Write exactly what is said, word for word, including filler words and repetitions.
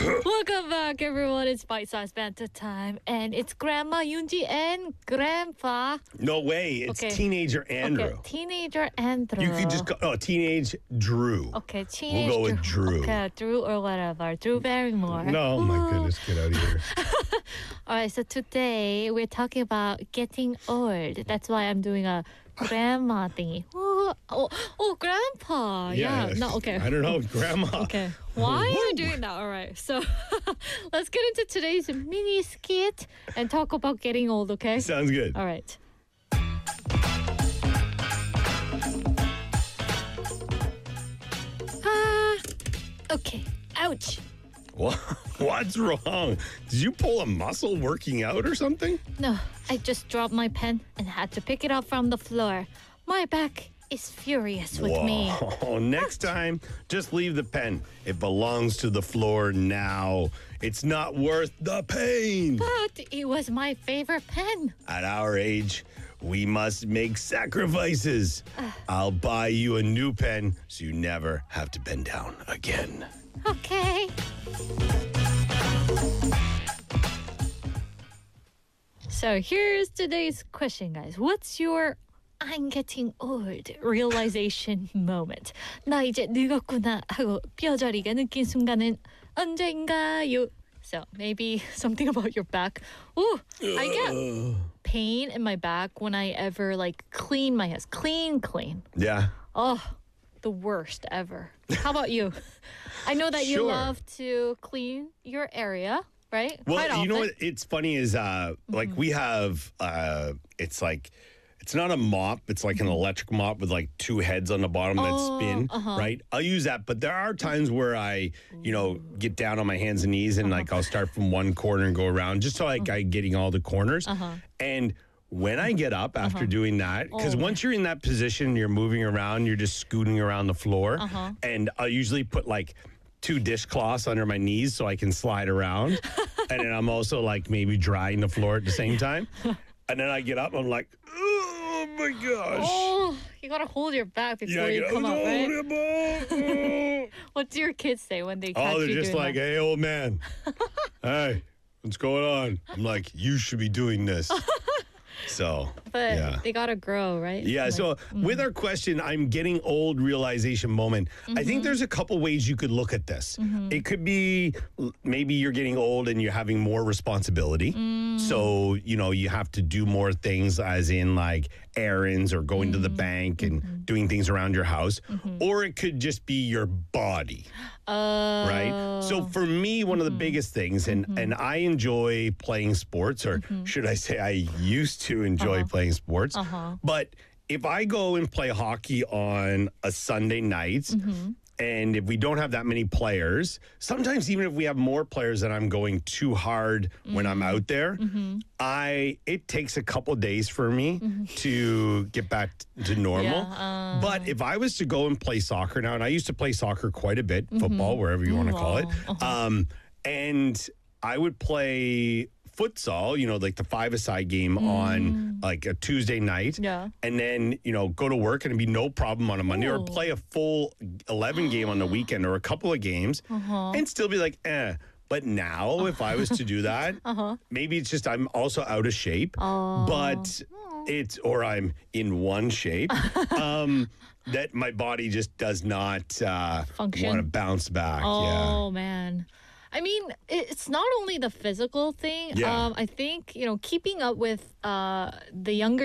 Welcome back, everyone. It's Bite Size Banter time, and it's Grandma Yunji and Grandpa. No way. It's Okay. teenager Andrew. Okay, teenager Andrew. You could just go, oh, teenage Drew. Okay, teenage We'll go with Drew. Okay, Drew or whatever. Drew Barrymore. No, my goodness, get out of here. All right, so today we're talking about getting old. That's why I'm doing a grandma thingy. Oh, oh, oh grandpa. Yeah. No, okay. I don't know, grandma. Okay. Why are you doing that? All right. So let's get into today's mini skit and talk about getting old, okay? Sounds good. All right. Ah, okay. Ouch. What? What's wrong? Did you pull a muscle working out or something? No, I just dropped my pen and had to pick it up from the floor. My back is furious with me. Whoa. Next time, just leave the pen. It belongs to the floor now. It's not worth the pain. But it was my favorite pen. At our age, we must make sacrifices. I'll buy you a new pen so you never have to bend down again. Okay. So here's today's question, guys. What's your I'm getting old realization moment? 나 이제 늙었구나 하고 뼈저리게 느낀 순간은 언제인가요? So maybe something about your back. Ooh, I get pain in my back when I ever like clean my hands. Clean, clean. Yeah. Oh, the worst ever. How about you? I know that you Sure. love to clean your area, right? Well, Quite you know often. what? It's funny is uh, like we have, uh, it's like, it's not a mop. It's like an electric mop with like two heads on the bottom that Oh, spin, uh-huh. right? I'll use that. But there are times where I, you know, get down on my hands and knees and like I'll start from one corner and go around just so like I'm getting all the corners. Uh-huh. And when I get up after doing that, because Oh. once you're in that position, you're moving around, you're just scooting around the floor. Uh-huh. And I'll usually put like two dishcloths under my knees so I can slide around. And then I'm also like maybe drying the floor at the same time. And then I get up, I'm like, oh my gosh. Oh, you gotta hold your back before Yeah, you yeah. come up, right? Oh, What do your kids say when they catch oh, they're you just doing like, that? hey, old man. Hey, what's going on? I'm like, you should be doing this. So, But yeah. they gotta grow, right? Yeah, Like, so with our question, I'm getting old realization moment. I think there's a couple ways you could look at this. It could be l- maybe you're getting old and you're having more responsibility. So, you know, you have to do more things, as in like errands or going to the bank and doing things around your house. Or it could just be your body. uh, Right. So for me, one of the biggest things, and and I enjoy playing sports, or should I say, I used to enjoy playing sports. Uh-huh. But if I go and play hockey on a Sunday night, and if we don't have that many players, sometimes even if we have more players and I'm going too hard when I'm out there, I it takes a couple days for me to get back to normal. Yeah, uh, But if I was to go and play soccer now, and I used to play soccer quite a bit, football, wherever you want to call it, Wow. um, and I would play futsal, you know, like the five-a-side game on like a Tuesday night. Yeah. And then, you know, go to work and it'd be no problem on a Monday, or Ooh. play a full eleven game on the weekend or a couple of games and still be like, eh. But now, if I was to do that, maybe it's just I'm also out of shape, but it's, or I'm in one shape, um, that my body just does not uh, Function. want to bounce back. Yeah. Oh man. I mean, it- it's not only the physical thing. Yeah. Um, I think, you know, keeping up with uh, the younger